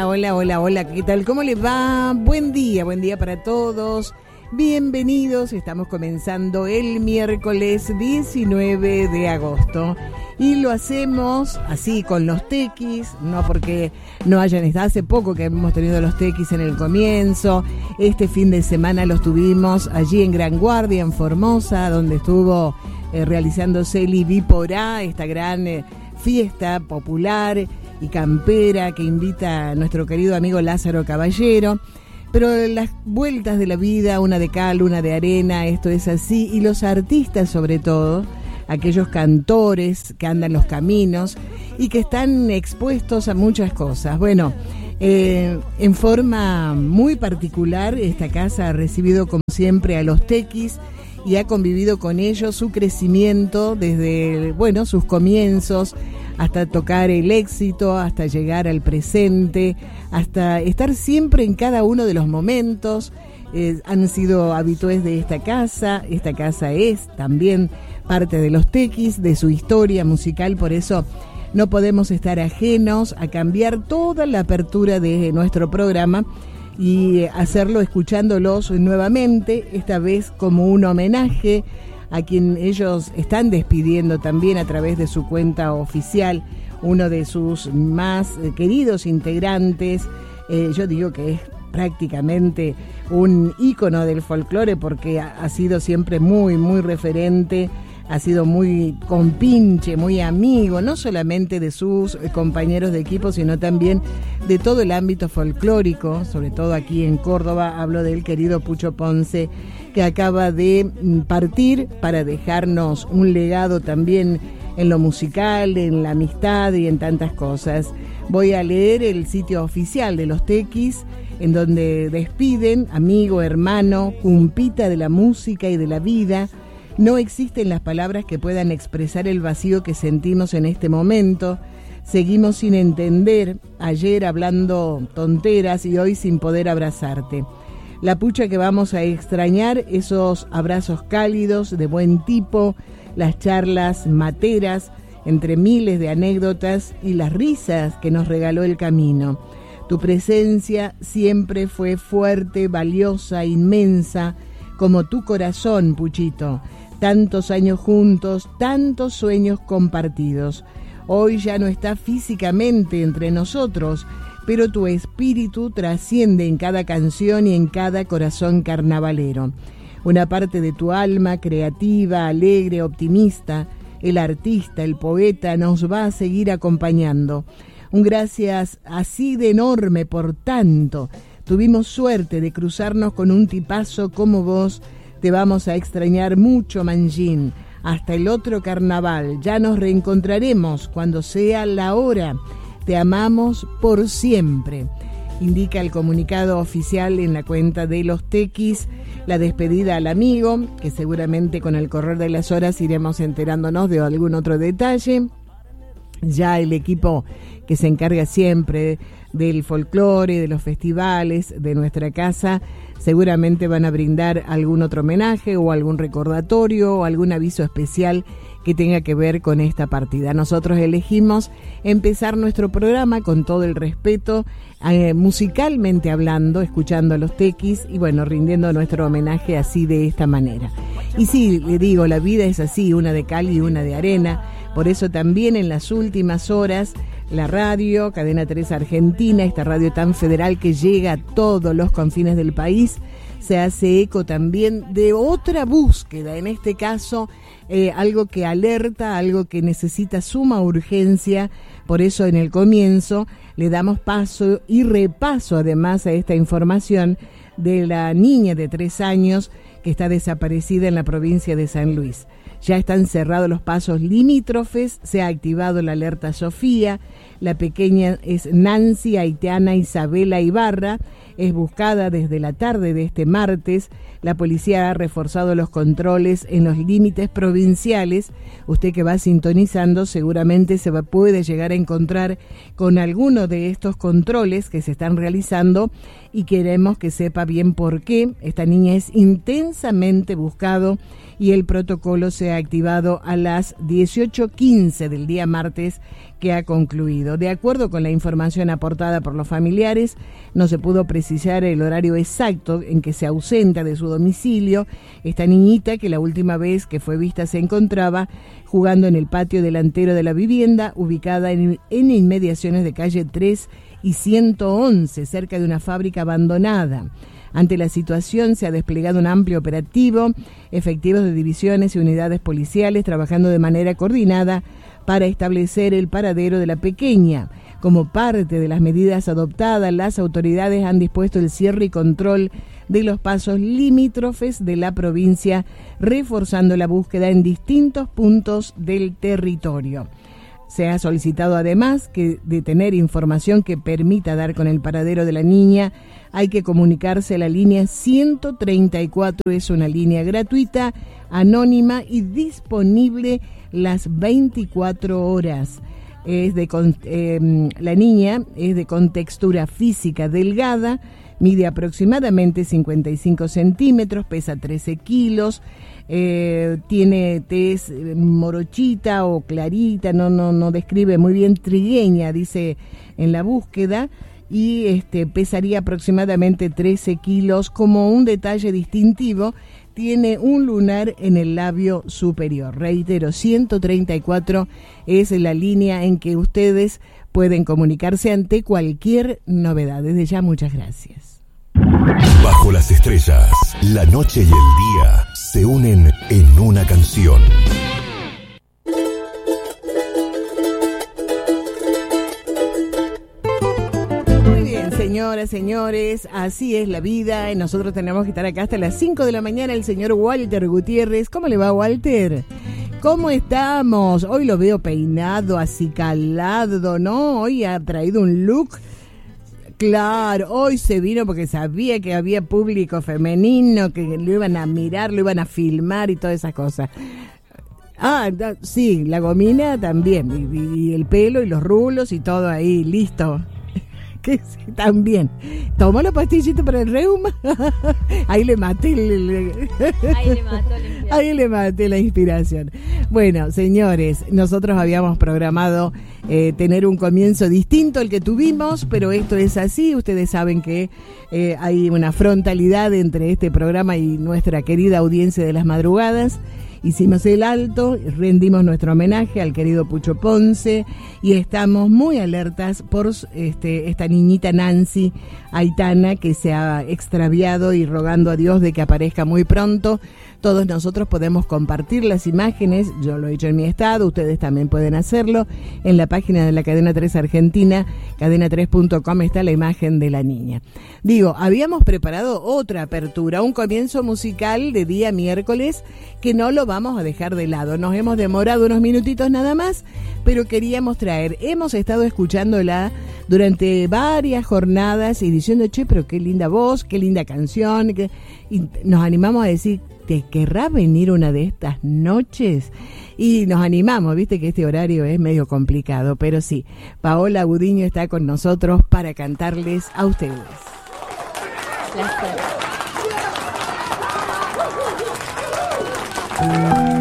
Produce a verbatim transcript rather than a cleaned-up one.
Hola, hola, hola, hola, ¿qué tal? ¿Cómo les va? Buen día, buen día para todos. Bienvenidos, estamos comenzando el miércoles diecinueve de agosto y lo hacemos así con los tequis, no porque no hayan estado, hace poco que hemos tenido los tequis en el comienzo, este fin de semana los tuvimos allí en Gran Guardia, en Formosa, donde estuvo eh, realizándose el Ibiporá, esta gran eh, fiesta popular y campera que invita a nuestro querido amigo Lázaro Caballero. Pero las vueltas de la vida, una de cal, una de arena, esto es así, y los artistas sobre todo, aquellos cantores que andan los caminos y que están expuestos a muchas cosas. Bueno, eh, en forma muy particular, esta casa ha recibido como siempre a los tequis y ha convivido con ellos su crecimiento desde, bueno, sus comienzos, hasta tocar el éxito, hasta llegar al presente, hasta estar siempre en cada uno de los momentos. Eh, han sido habitués de esta casa, esta casa es también parte de los tequis, de su historia musical, por eso no podemos estar ajenos a cambiar toda la apertura de nuestro programa y hacerlo escuchándolos nuevamente, esta vez como un homenaje a quien ellos están despidiendo también a través de su cuenta oficial, uno de sus más queridos integrantes. Eh, yo digo que es prácticamente un ícono del folclore porque ha, ha sido siempre muy, muy referente, ha sido muy compinche, muy amigo, no solamente de sus compañeros de equipo, sino también de todo el ámbito folclórico, sobre todo aquí en Córdoba. Hablo del querido Pucho Ponce, que acaba de partir para dejarnos un legado también en lo musical, en la amistad y en tantas cosas. Voy a leer el sitio oficial de los tequis, en donde despiden, amigo, hermano, cumpita de la música y de la vida. No existen las palabras que puedan expresar el vacío que sentimos en este momento. Seguimos sin entender, ayer hablando tonteras y hoy sin poder abrazarte. La pucha que vamos a extrañar, esos abrazos cálidos, de buen tipo, las charlas materas, entre miles de anécdotas y las risas que nos regaló el camino. Tu presencia siempre fue fuerte, valiosa, inmensa, como tu corazón, Puchito. Tantos años juntos, tantos sueños compartidos. Hoy ya no está físicamente entre nosotros, pero tu espíritu trasciende en cada canción y en cada corazón carnavalero. Una parte de tu alma creativa, alegre, optimista, el artista, el poeta, nos va a seguir acompañando. Un gracias así de enorme por tanto. Tuvimos suerte de cruzarnos con un tipazo como vos. Te vamos a extrañar mucho, Manjín. Hasta el otro carnaval. Ya nos reencontraremos cuando sea la hora. Te amamos por siempre. Indica el comunicado oficial en la cuenta de los tequis, la despedida al amigo, que seguramente con el correr de las horas iremos enterándonos de algún otro detalle. Ya el equipo que se encarga siempre del folclore, de los festivales, de nuestra casa, seguramente van a brindar algún otro homenaje o algún recordatorio o algún aviso especial que tenga que ver con esta partida. Nosotros elegimos empezar nuestro programa con todo el respeto, eh, musicalmente hablando, escuchando a los tequis y bueno, rindiendo nuestro homenaje así de esta manera. Y sí, le digo, la vida es así, una de cal y una de arena, por eso también en las últimas horas la radio, Cadena tres Argentina, esta radio tan federal que llega a todos los confines del país, se hace eco también de otra búsqueda, en este caso eh, algo que alerta, algo que necesita suma urgencia. Por eso en el comienzo le damos paso y repaso además a esta información de la niña de tres años que está desaparecida en la provincia de San Luis. Ya están cerrados los pasos limítrofes, se ha activado la alerta Sofía, la pequeña es Nancy Aiteana Isabela Ibarra, es buscada desde la tarde de este martes. La policía ha reforzado los controles en los límites provinciales. Usted que va sintonizando seguramente se va, puede llegar a encontrar con alguno de estos controles que se están realizando y queremos que sepa bien por qué. Esta niña es intensamente buscado y el protocolo se ha activado a las dieciocho quince del día martes que ha concluido. De acuerdo con la información aportada por los familiares, no se pudo precisar el horario exacto en que se ausenta de su domicilio esta niñita, que la última vez que fue vista se encontraba jugando en el patio delantero de la vivienda, ubicada en, en inmediaciones de calle tres y ciento once, cerca de una fábrica abandonada. Ante la situación se ha desplegado un amplio operativo, efectivos de divisiones y unidades policiales trabajando de manera coordinada para establecer el paradero de la pequeña. Como parte de las medidas adoptadas, las autoridades han dispuesto el cierre y control de los pasos limítrofes de la provincia, reforzando la búsqueda en distintos puntos del territorio. Se ha solicitado además que de tener información que permita dar con el paradero de la niña, hay que comunicarse a la línea ciento treinta y cuatro, es una línea gratuita, anónima y disponible las veinticuatro horas. Es de eh, la niña es de contextura física delgada, mide aproximadamente cincuenta y cinco centímetros, pesa trece kilos, eh, tiene tez morochita o clarita, no, no, no describe muy bien, trigueña, dice en la búsqueda, y este pesaría aproximadamente trece kilos. Como un detalle distintivo, tiene un lunar en el labio superior. Reitero, ciento treinta y cuatro es la línea en que ustedes pueden comunicarse ante cualquier novedad. Desde ya, muchas gracias. Bajo las estrellas, la noche y el día se unen en una canción. Señoras, señores, así es la vida y nosotros tenemos que estar acá hasta las cinco de la mañana. El señor Walter Gutiérrez, ¿cómo le va, Walter? ¿Cómo estamos? Hoy lo veo peinado, acicalado, ¿no? Hoy ha traído un look, claro, hoy se vino porque sabía que había público femenino, que lo iban a mirar, lo iban a filmar y todas esas cosas. Ah, sí, la gomina también, y, y el pelo y los rulos y todo ahí, listo. Que sí, también. ¿Tomó la pastillita para el reuma? Ahí le maté el, el... Ahí le mató la inspiración. Ahí le maté la inspiración. Bueno, señores, nosotros habíamos programado eh, tener un comienzo distinto al que tuvimos, pero esto es así. Ustedes saben que eh, hay una frontalidad entre este programa y nuestra querida audiencia de las madrugadas. Hicimos el alto, rendimos nuestro homenaje al querido Pucho Ponce y estamos muy alertas por este, esta niñita Nancy Aitana que se ha extraviado y rogando a Dios de que aparezca muy pronto. Todos nosotros podemos compartir las imágenes, yo lo he hecho en mi estado, ustedes también pueden hacerlo. En la página de la Cadena tres Argentina, cadena tres punto com, está la imagen de la niña. Digo, habíamos preparado otra apertura, un comienzo musical de día miércoles que no lo vamos a dejar de lado. Nos hemos demorado unos minutitos nada más, pero queríamos traer, hemos estado escuchándola durante varias jornadas y diciendo, che, pero qué linda voz, qué linda canción, que... y nos animamos a decir, ¿te querrá venir una de estas noches? Y nos animamos, viste que este horario es medio complicado, pero sí, Paola Gudiño está con nosotros para cantarles a ustedes. Gracias.